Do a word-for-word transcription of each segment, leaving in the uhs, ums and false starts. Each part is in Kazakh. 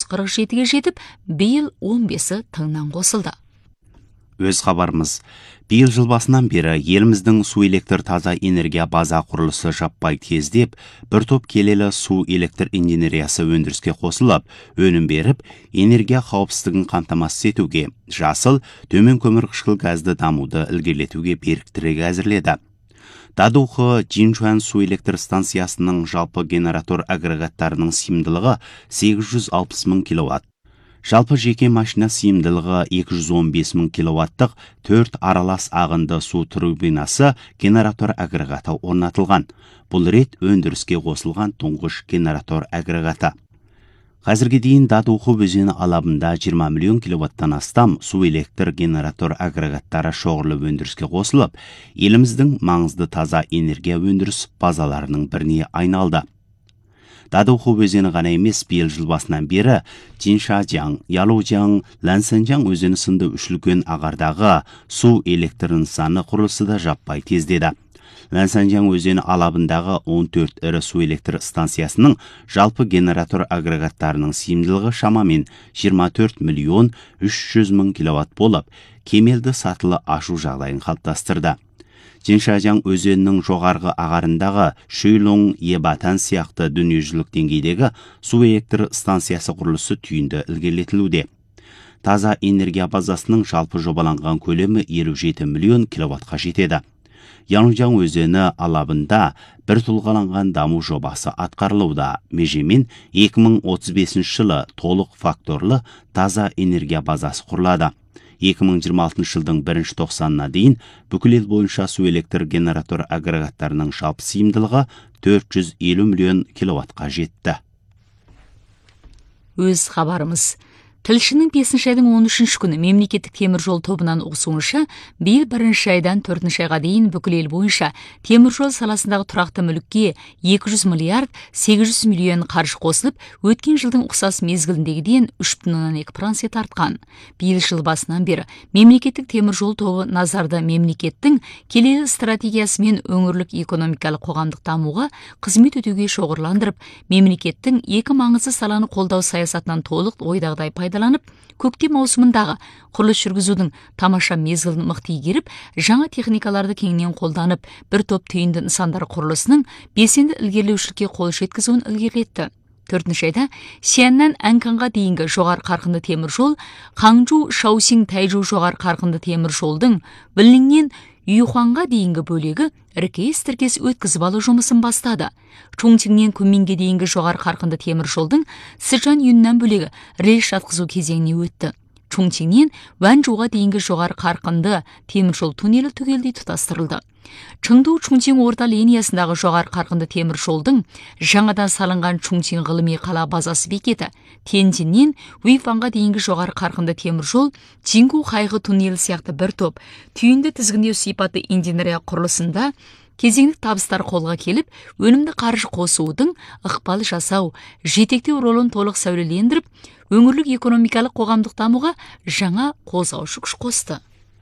қырық жетіге жетіп, биыл он бесі тыңнан қосылды. Өз хабарымыз. Биыл жыл басынан бері еліміздің су электр таза энергия база құрылысы жаппай тездеп, бір топ келелі су электр инженериясы өндіріске қосылып, өнім беріп, энергия қауіпсіздігін қамтамасыз етуге, жасыл, төмен көмірқышқыл газды дамуды ілгерілетуге беріктірек әзірледі. Дадухы Жинчуан су электр станциясының жалпы генератор агрегаттарының сыйымдылығы сегіз жүз алпыс мың киловатт. Жалпы жеке машина сыйымдылығы екі жүз он бес мың киловаттық төрт аралас ағынды су турбинасы генератор агрегаты орнатылған. Бұл рет өндіріске қосылған тұңғыш генератор агрегаты. Қазірге дейін Дадухы өзені алабында жиырма миллион киловаттан астам су электр генератор агрегаттары шоғырлы өндіріске қосылып, еліміздің маңызды таза энергия өндіріс базаларының біріне айналды. Дадухы өзені ғана емес, биыл жыл басынан бері Жиншажаң, Ялужаң, Лансанжаң өзені сынды үш үлкен ағардағы су электр нысаны құрылысы да жаппай тездеді. Лансанжаң өзені алабындағы он төрт ірі су электр станциясының жалпы генератор агрегаттарының сыйымдылығы шамамен жиырма төрт миллион үш жүз мың киловатт болып, кемелді сатылы ашу жағдайын қалыптастырды. Жиншажаң өзенінің жоғарғы ағарындағы Шүйлоң, Ебатан сияқты дүниежүзілік деңгейдегі су электр станциясы құрылысы түйінді ілгерілетілуде. Таза энергия базасының жалпы жобаланған көлемі елу жеті миллион киловаттқа жетеді. Янужаң өзені алабында бір тұлғаланған даму жобасы атқарылуда. Межемен екі мың отыз бесінші жылы толық факторлы таза энергия базасы құрылады. екі мың жиырма алтыншы жылдың бірінші тоқсанына дейін бүкіл ел бойынша су электр генератор агрегаттарының жалпы сыйымдылығы төрт жүз елу миллион киловаттқа жетті. Өз хабарымыз. Тілшінің бесінші айдың он үшінші күні мемлекеттік темір жол тобынан оқысуынша, биыл бірінші айдан төртінші айға дейін бүкіл ел бойынша темір жол саласындағы тұрақты мүлікке екі жүз миллиард сегіз жүз миллион қаржы қосылып, өткен жылдың ұқсас мезгіліндегіден үш бүтін оннан екі процент артқан. Биыл жыл басынан бері мемлекеттік темір жол тобы назарды мемлекеттің келелі стратегиясы мен өңірлік экономикалық қоғамдық дамуға қызмет етуге шоғырландырып, мемлекеттің екі маңызды саланы қолдау саясатынан толық ойдағыдай пайдаланып, көктем маусымындағы құрылыс жүргізудің тамаша мезгілін мықты игеріп, жаңа техникаларды кеңінен қолданып, бір топ түйінді нысандар құрылысының белсенді ілгерілеушілікке қол жеткізуін ілгерілетті. төртінші айда Сианнан Анканға дейінгі жоғары қарқынды темір жол, Ханчжоу Шаосин Тайжоу жоғары қарқынды темір жолдың Вэнлиннен Юхуанға дейінгі бөлігі іркес-тіркес өткізіп алу жұмысын бастады. Чоңчиңнен Куньминге дейінгі жоғары қарқынды темір жолдың Сычуан Юньнан бөлігі рельс жатқызу кезеңіне өтті. Чоңчиңнен Ванчжоуға дейінгі жоғары қарқынды темір жол туннелі түгелдей тұтастырылды. Чыңду Чунчиң орта линиясындағы жоғары қарқынды темір жолдың жаңадан салынған Чунчиң ғылыми қала базасы бекеті, Тяньцзиннен Уйфанға дейінгі жоғары қарқынды темір жол, Чингу қайғы туннелі сияқты бір топ түйінді тізгіндеу сипаты инженерия құрылысында кезеңдік табыстар қолға келіп, өнімді қаржы қосудың ықпал жасау, жетектеу ролын толық сәулелендіріп, өңірлік экономикалық қоғамдық дамуға жаңа қозғаушы күш қосты.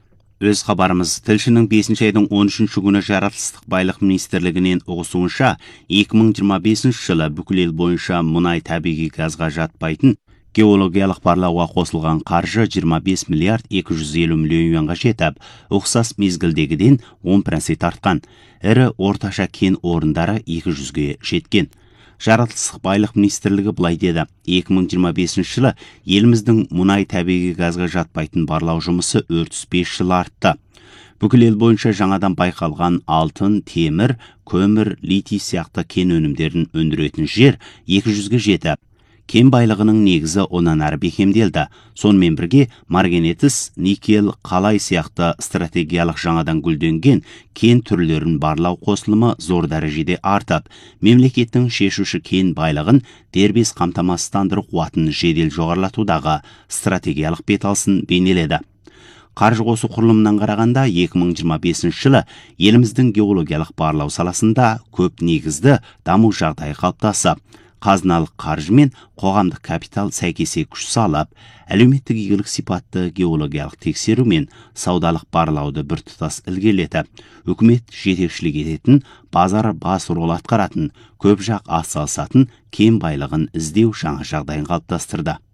Өз хабарымыз. Тілшінің бесінші айдың он үшінші күні жаратылыстық байлық министрлігінен ұғысуынша, екі мың жиырма бесінші жылы бүкіл ел бойынша мұнай табиғи газға жатпайтын геологиялық барлауға қосылған қаржы жиырма бес миллиард екі жүз елу миллион юанға жетіп, ұқсас мезгілдегіден он процент артқан. Ірі орташа кен орындары екі жүзге жеткен. Жаратылыстық байлық министрлігі былай деді: екі мың жиырма бесінші жылы еліміздің мұнай табиғи газға жатпайтын барлау жұмысы отыз бес жыл артты. Бүкіл ел бойынша жаңадан байқалған алтын, темір, көмір, литий сияқты кен өнімдерін өндіретін жер екі жүзге жетіп, кен байлығының негізі онан әрі бекемделді. Сонымен бірге марганец, никель, қалай сияқты стратегиялық жаңадан гүлденген кен түрлерін барлау қосылымы зор дәрежеде артып, мемлекеттің шешуші кен байлығын дербес қамтамасыздандыру қуатын жедел жоғарылатудағы стратегиялық беталысын бейнеледі. Қаржы қосу құрылымынан қарағанда, екі мың жиырма бесінші жылы еліміздің геологиялық барлау саласында көп негізді даму жағдайы қалыптасып, қазыналық қаржы мен қоғамдық капитал сәйкесе күш салып, әлеуметтік игілік сипатты геологиялық тексеру мен саудалық барлауды біртұтас ілгерілетіп, үкімет жетекшілік ететін, базар бас рол атқаратын, көп жақ атсалысатын кен байлығын іздеу жаңа жағдайын қалыптастырды.